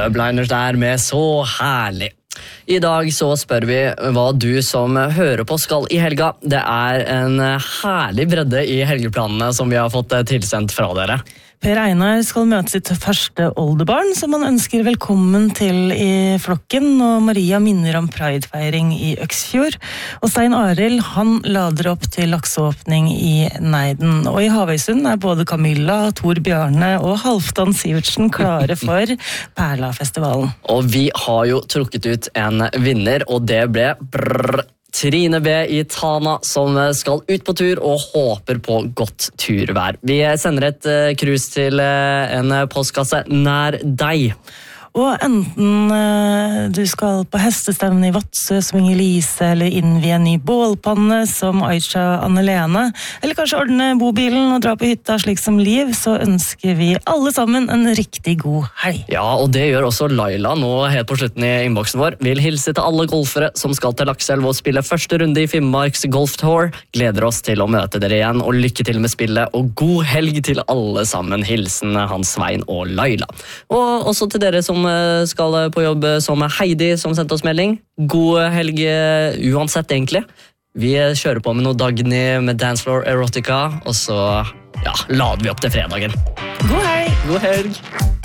Blinders der med Så herlig. I dag så spør vi hva du som hører på skal i helga. Det en herlig bredde i helgeplanene som vi har fått tilsendt fra dere. Per Einar skal møte sitt første oldebarn, som han ønsker velkommen til i flokken, og Maria minner om pridefeiring i Øksfjord. Og Stein Arild, han lader opp til lakseåpning i Neiden. Og i Havøysund både Camilla, Tor Bjarne og Halvdan Sivertsen klare for Perla-festivalen. Og vi har jo trukket ut en vinner, og det ble Trine B i Tana, som skal ut på tur og håper på godt turvær. Vi sender et krus til en postkasse nær deg. Og enten du skal på hestestevne i Vadsø som Inger-Lise, eller innvie en ny bålpanne som Aisha Anne-Lene, eller kanskje ordne bobilen og dra på hytta slik som Liv, så ønsker vi alle sammen en riktig god helg. Ja, og det gjør også Laila nå helt på slutten i innboksen vår. Vil hilse til alle golfere som skal til Lakselv og spille første runde i Finnmarks Golf Tour. Gleder oss til å møte dere igjen, og lykke til med spillet, og god helg til alle sammen. Hilsen Hans Svein og Laila. Og også til dere som skal på jobb, som Heidi som sendte oss melding. God helg uansett egentlig. Vi kjører på med noe Dagny med Dancefloor Erotica, og så lader vi opp til fredagen. God helg! God helg!